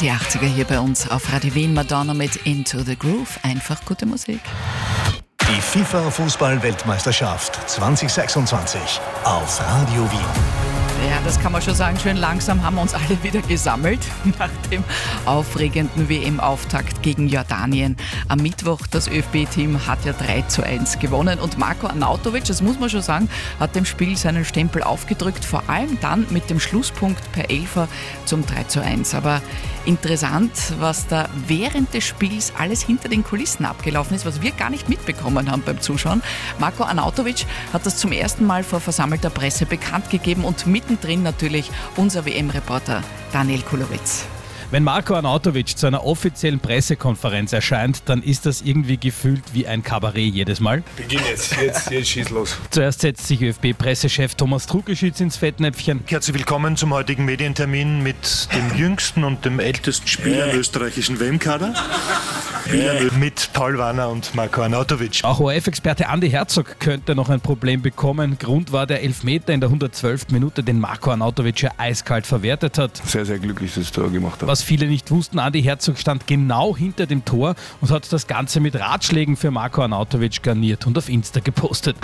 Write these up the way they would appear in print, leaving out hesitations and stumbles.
Die 80er hier bei uns auf Radio Wien. Madonna mit Into the Groove. Einfach gute Musik. Die FIFA-Fußball-Weltmeisterschaft 2026 auf Radio Wien. Ja, das kann man schon sagen. Schön langsam haben wir uns alle wieder gesammelt nach dem aufregenden WM-Auftakt gegen Jordanien. Am Mittwoch, das ÖFB-Team hat ja 3:1 gewonnen und Marko Arnautovic, das muss man schon sagen, hat dem Spiel seinen Stempel aufgedrückt, vor allem dann mit dem Schlusspunkt per Elfer zum 3:1. Aber interessant, was da während des Spiels alles hinter den Kulissen abgelaufen ist, was wir gar nicht mitbekommen haben beim Zuschauen. Marko Arnautovic hat das zum ersten Mal vor versammelter Presse bekannt gegeben und mittendrin natürlich unser WM-Reporter Daniel Kulowitz. Wenn Marko Arnautovic zu einer offiziellen Pressekonferenz erscheint, dann ist das irgendwie gefühlt wie ein Kabarett jedes Mal. Beginn jetzt schieß los. Zuerst setzt sich ÖFB-Pressechef Thomas Trukeschitz ins Fettnäpfchen. Herzlich willkommen zum heutigen Medientermin mit dem jüngsten und dem ältesten Spieler im österreichischen WM-Kader. Mit Paul Warner und Marko Arnautovic. Auch ORF-Experte Andi Herzog könnte noch ein Problem bekommen. Grund war der Elfmeter in der 112. Minute, den Marko Arnautovic ja eiskalt verwertet hat. Sehr, sehr glücklich, dass ich das Tor gemacht habe. Was viele nicht wussten, Andi Herzog stand genau hinter dem Tor und hat das Ganze mit Ratschlägen für Marko Arnautovic garniert und auf Insta gepostet.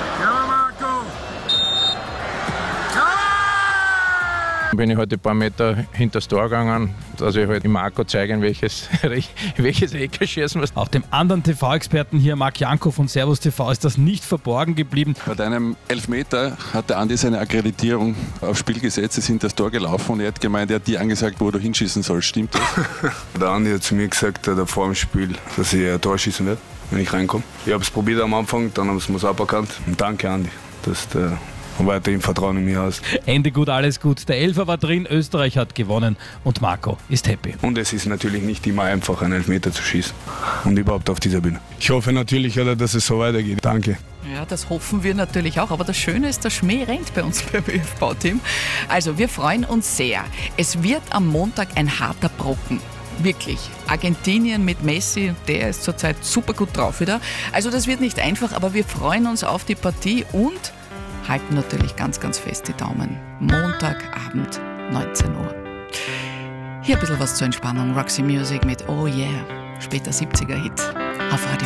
Bin ich heute ein paar Meter hinter das Tor gegangen, dass ich halt dem Marco zeigen, welches Eck er schießen muss. Auch dem anderen TV-Experten hier, Marc Janko von Servus TV, ist das nicht verborgen geblieben. Bei deinem Elfmeter hat der Andi seine Akkreditierung aufs Spiel gesetzt, ist hinter das Tor gelaufen und er hat gemeint, er hat dir angesagt, wo du hinschießen sollst. Stimmt das? Der Andi hat zu mir gesagt, vor dem Spiel, dass ich ein Tor schießen werde, wenn ich reinkomme. Ich habe es probiert am Anfang, dann haben sie es aberkannt. Und danke, Andi, dass du weiterhin Vertrauen in mich hast. Ende gut, alles gut. Der Elfer war drin, Österreich hat gewonnen und Marco ist happy. Und es ist natürlich nicht immer einfach, einen Elfmeter zu schießen. Und überhaupt auf dieser Bühne. Ich hoffe natürlich, dass es so weitergeht. Danke. Ja, das hoffen wir natürlich auch. Aber das Schöne ist, der Schmäh rennt bei uns beim ÖFB-Team. Also, wir freuen uns sehr. Es wird am Montag ein harter Brocken. Wirklich. Argentinien mit Messi, der ist zurzeit super gut drauf wieder. Also, das wird nicht einfach, aber wir freuen uns auf die Partie und halten natürlich ganz, ganz fest die Daumen. Montagabend, 19 Uhr. Hier ein bisschen was zur Entspannung. Roxy Music mit Oh Yeah, später 70er-Hit auf Radio